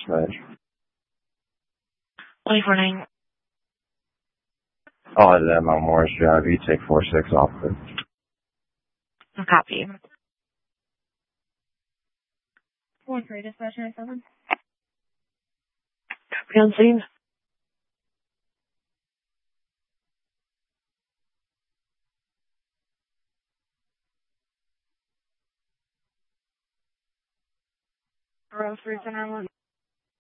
Smidge. 24-9. All of them on Morris Drive. You take 4-6 off of it. Copy. 1-3, dispatcher 7. Copy on scene. Row 3 to 911.